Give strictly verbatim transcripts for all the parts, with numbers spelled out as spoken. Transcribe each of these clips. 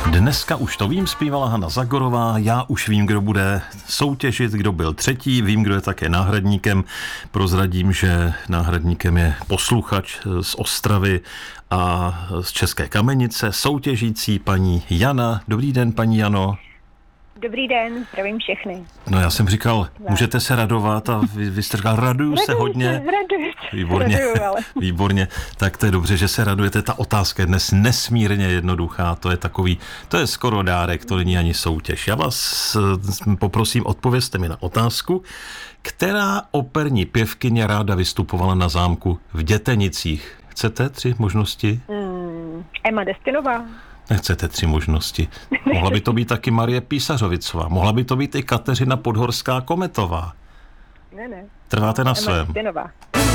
Dneska už to vím, zpívala Hana Zagorová, já už vím, kdo bude soutěžit, kdo byl třetí, vím, kdo je také náhradníkem. Prozradím, že náhradníkem je posluchač z Ostravy a z České Kamenice, soutěžící paní Jana. Dobrý den, paní Jano. Dobrý den, zdravím všechny. No já jsem říkal, můžete se radovat a vy, vy jste říkal, raduju se hodně. Se, raduju se, Výborně, raduju, ale. Výborně. Tak to je dobře, že se radujete. Ta otázka je dnes nesmírně jednoduchá. To je takový, to je skoro dárek, to není ani soutěž. Já vás poprosím, odpovězte mi na otázku. Která operní pěvkyně ráda vystupovala na zámku v Dětenicích? Chcete tři možnosti? Hmm, Emma Destinová. Nechcete tři možnosti. Mohla by to být taky Marie Písařovicová. Mohla by to být i Kateřina Podhorská Kometová. Ne, ne. Trváte na Emma svém. Destinová.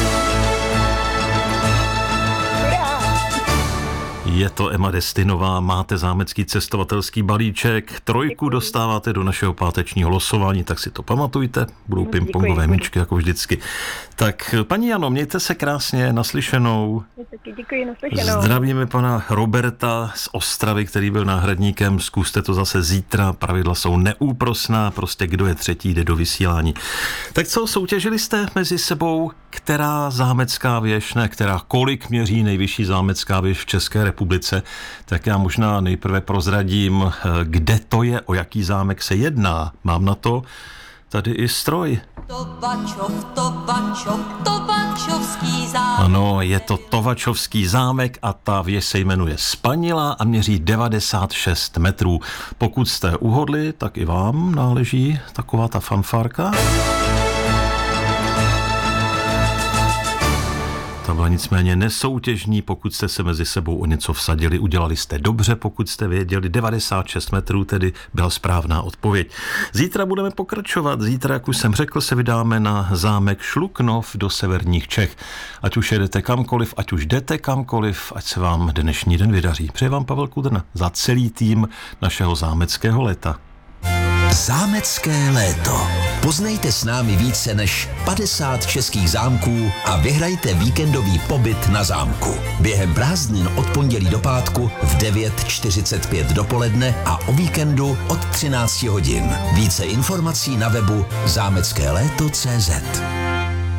Je to Emma Destinová, máte zámecký cestovatelský balíček, trojku dostáváte do našeho pátečního losování, tak si to pamatujte, budou pingpongové míčky jako vždycky. Tak paní Jano, mějte se krásně, naslyšenou. Taky děkuji, naslyšenou. Zdravíme pana Roberta z Ostravy, který byl náhradníkem, zkuste to zase zítra, pravidla jsou neúprosná, prostě kdo je třetí, jde do vysílání. Tak co, soutěžili jste mezi sebou, která zámecká věž, ne, která kolik měří nejvyšší zámecká věž v České republice, tak já možná nejprve prozradím, kde to je, o jaký zámek se jedná. Mám na to tady i stroj. Tovačov, Tovačov, Tovačovský zámek. Ano, je to Tovačovský zámek a ta věž se jmenuje Spanila a měří devadesát šest metrů. Pokud jste uhodli, tak i vám náleží taková ta fanfárka. Ta byla nicméně nesoutěžní, pokud jste se mezi sebou o něco vsadili, udělali jste dobře, pokud jste věděli, devadesát šest metrů tedy byla správná odpověď. Zítra budeme pokračovat, zítra, jak už jsem řekl, se vydáme na zámek Šluknov do severních Čech. Ať už jedete kamkoliv, ať už jdete kamkoliv, ať se vám dnešní den vydaří. Přeji vám Pavel Kudrna za celý tým našeho zámeckého léta. Zámecké léto. Poznejte s námi více než padesát českých zámků a vyhrajte víkendový pobyt na zámku. Během prázdnin od pondělí do pátku v devět čtyřicet pět dopoledne a o víkendu od třináct hodin. Více informací na webu zámecké léto tečka cé zet.